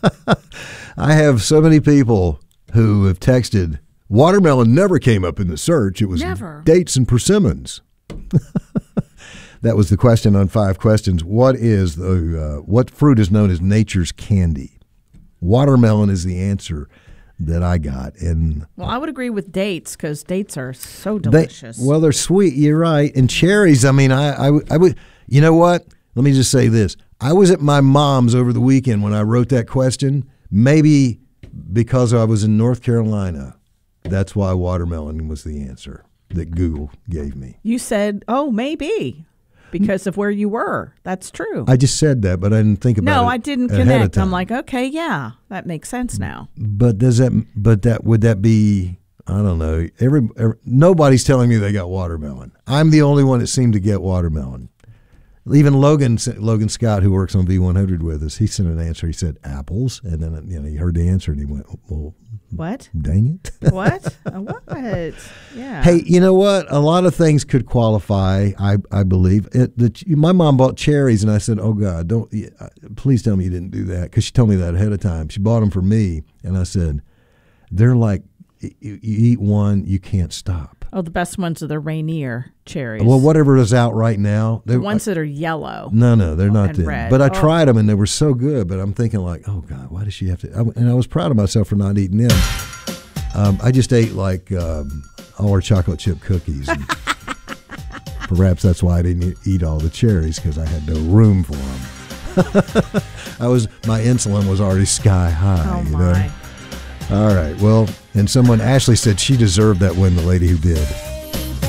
I have so many people who have texted, watermelon never came up in the search. It was Never. dates and persimmons. That was the question on 5 questions. What fruit is known as nature's candy? Watermelon is the answer that I got. And well, I would agree with dates because dates are so delicious. They're sweet. You're right. And cherries, I mean, I would, you know what? Let me just say this. I was at my mom's over the weekend when I wrote that question, maybe because I was in North Carolina. That's why watermelon was the answer that Google gave me. You said, oh, maybe. Because of where you were. That's true. I just said that, but I didn't think about it. No, I didn't connect. I'm like, okay, yeah, that makes sense now. But would that be, I don't know. Nobody's telling me they got watermelon. I'm the only one that seemed to get watermelon. Even Logan Scott, who works on V100 with us, he sent an answer. He said apples, and then he heard the answer and he went, well, what? Dang it! What? What? Yeah. Hey, you know what? A lot of things could qualify. I believe my mom bought cherries, and I said, "Oh God, please tell me you didn't do that," because she told me that ahead of time. She bought them for me, and I said, "They're like you eat one, you can't stop." Oh, the best ones are the Rainier cherries. Well, whatever is out right now. The ones that are yellow. No, they're not and them. red. But I tried them, and they were so good. But I'm thinking like, oh, God, why does she have to? And I was proud of myself for not eating them. I just ate like all our chocolate chip cookies. And perhaps that's why I didn't eat all the cherries, because I had no room for them. My insulin was already sky high. Oh, my. All right. Well, and Ashley said she deserved that win, the lady who did.